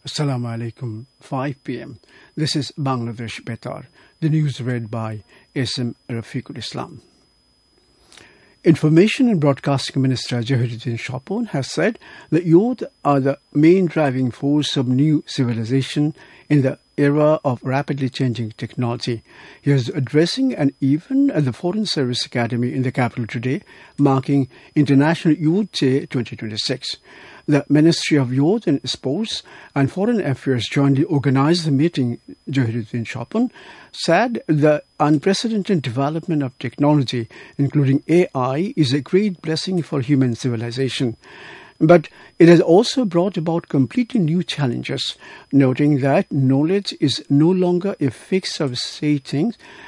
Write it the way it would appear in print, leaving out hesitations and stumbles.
Assalamu alaikum, 5 p.m. This is Bangladesh Betar. The news read by S.M. Rafiqul Islam. Information and Broadcasting Minister Jahiruddin Shapon has said that youth are the main driving force of new civilization in the era of rapidly changing technology. He is addressing an event at the Foreign Service Academy in the capital today, marking International Youth Day 2026. The Ministry of Youth and Sports and Foreign Affairs jointly organized the meeting. Jahiruddin Shapon said the unprecedented development of technology, including AI, is a great blessing for human civilization. But it has also brought about completely new challenges, noting that knowledge is no longer a fixed of say things